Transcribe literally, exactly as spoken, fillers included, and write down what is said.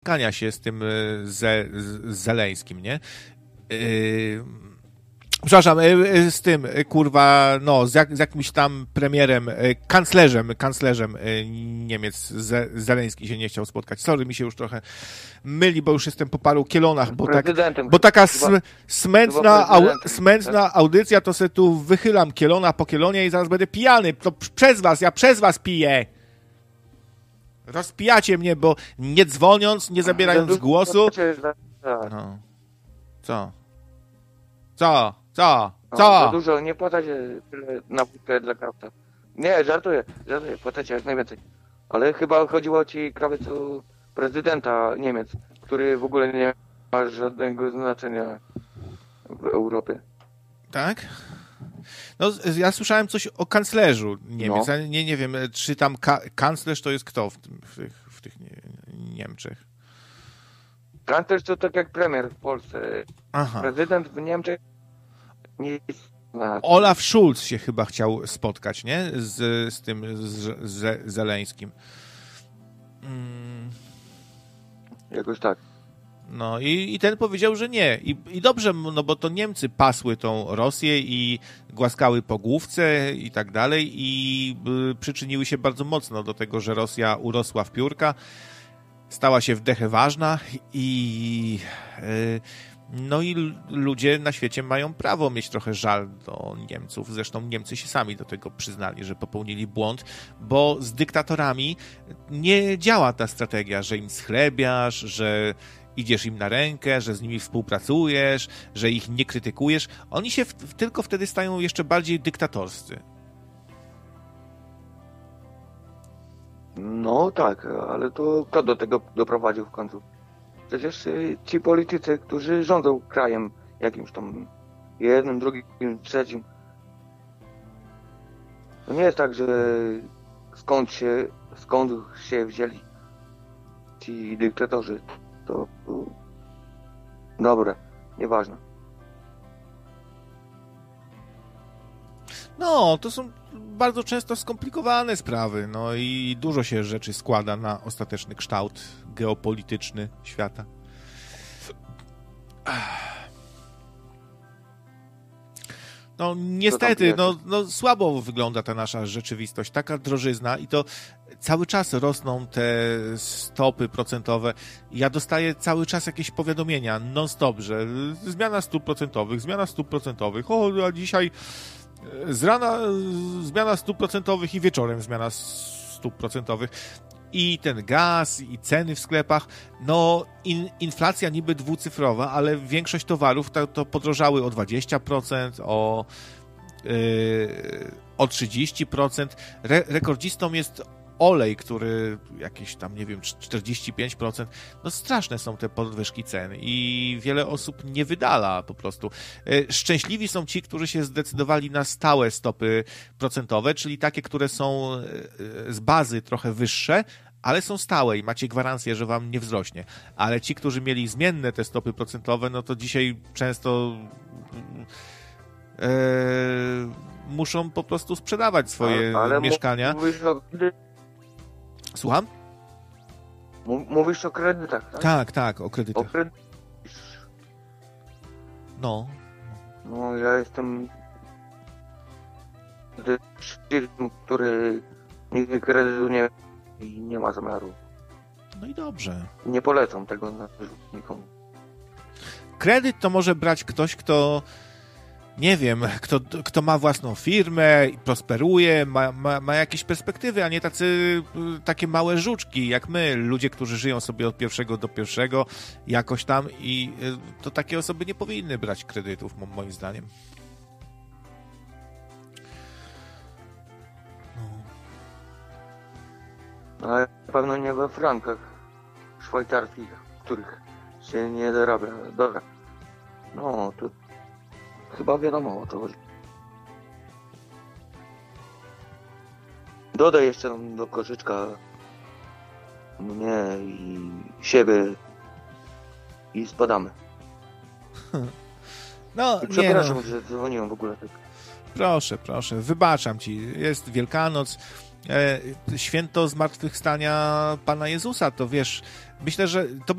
spotkania się z tym ze, z Zeleńskim, nie? Yy, przepraszam, yy, z tym, yy, kurwa, no, z, jak, z jakimś tam premierem, yy, kanclerzem, kanclerzem yy, Niemiec ze, Zeleński się nie chciał spotkać. Sorry, mi się już trochę myli, bo już jestem po paru kielonach, bo, tak, bo taka sm, smętna, au, smętna audycja, to se tu wychylam kielona po kielonie i zaraz będę pijany. To przez was, ja przez was piję. Rozpijacie mnie, bo nie dzwoniąc, nie zabierając głosu. No. Co? Co? Co? Co? No, za dużo, nie płacacie tyle na wódkę dla krawca. Nie, żartuję, żartuję, płacacie jak najwięcej. Ale chyba chodziło ci krawiec o prezydenta Niemiec, który w ogóle nie ma żadnego znaczenia w Europie. Tak? No, ja słyszałem coś o kanclerzu Niemiec. No. Nie, nie wiem, czy tam ka- kanclerz to jest kto w, tym, w tych, w tych nie, Niemczech? Kanclerz to tak jak premier w Polsce. Aha. Prezydent w Niemczech nie jest... Olaf Scholz się chyba chciał spotkać, nie? Z, z tym z, z Zeleńskim. Hmm. Jakoś tak. No i, i ten powiedział, że nie. I, I dobrze, no bo to Niemcy pasły tą Rosję i głaskały po główce i tak dalej i y, przyczyniły się bardzo mocno do tego, że Rosja urosła w piórka, stała się w dechę ważna i y, no i ludzie na świecie mają prawo mieć trochę żal do Niemców. Zresztą Niemcy się sami do tego przyznali, że popełnili błąd, bo z dyktatorami nie działa ta strategia, że im schlebiasz, że idziesz im na rękę, że z nimi współpracujesz, że ich nie krytykujesz. Oni się w, tylko wtedy stają jeszcze bardziej dyktatorscy. No tak, ale to kto do tego doprowadził w końcu? Przecież ci politycy, którzy rządzą krajem jakimś tam jednym, drugim, trzecim. To nie jest tak, że skąd się, skąd się wzięli ci dyktatorzy. To, to dobre, nieważne. No, to są bardzo często skomplikowane sprawy, no i dużo się rzeczy składa na ostateczny kształt geopolityczny świata. No niestety, no, no słabo wygląda ta nasza rzeczywistość, taka drożyzna i to cały czas rosną te stopy procentowe. Ja dostaję cały czas jakieś powiadomienia non-stop, że zmiana stóp procentowych, zmiana stóp procentowych, o, a dzisiaj z rana zmiana stóp procentowych i wieczorem zmiana stóp procentowych. I ten gaz, i ceny w sklepach, no in, inflacja niby dwucyfrowa, ale większość towarów to, to podrożały o dwadzieścia procent, o, yy, o trzydzieści procent. Re, rekordzistą jest olej, który jakieś tam, nie wiem, czterdzieści pięć procent. No straszne są te podwyżki cen i wiele osób nie wydala po prostu. Szczęśliwi są ci, którzy się zdecydowali na stałe stopy procentowe, czyli takie, które są z bazy trochę wyższe, ale są stałe i macie gwarancję, że wam nie wzrośnie. Ale ci, którzy mieli zmienne te stopy procentowe, no to dzisiaj często e, muszą po prostu sprzedawać swoje ale, ale mieszkania. Mówisz o... Słucham? Mówisz o kredytach, tak? Tak, tak, o kredytach. O kredyt... No. No, ja jestem firm, który nigdy kredytu nie i nie ma zamiaru. No i dobrze. Nie polecam tego na nikomu. Kredyt to może brać ktoś, kto nie wiem, kto, kto ma własną firmę, prosperuje, ma, ma, ma jakieś perspektywy, a nie tacy takie małe żuczki jak my, ludzie, którzy żyją sobie od pierwszego do pierwszego jakoś tam i to takie osoby nie powinny brać kredytów, moim zdaniem. No. Ale na pewno nie we frankach szwajcarskich, których się nie dorabia. Dobra. No, to chyba wiadomo o co chodzi. Dodaj jeszcze tam do koszyczka mnie i siebie i spadamy. No, I przepraszam, nie no. że dzwoniłem w ogóle tak. Proszę, proszę, wybaczam ci. Jest Wielkanoc, e, święto zmartwychwstania Pana Jezusa, to wiesz, myślę, że to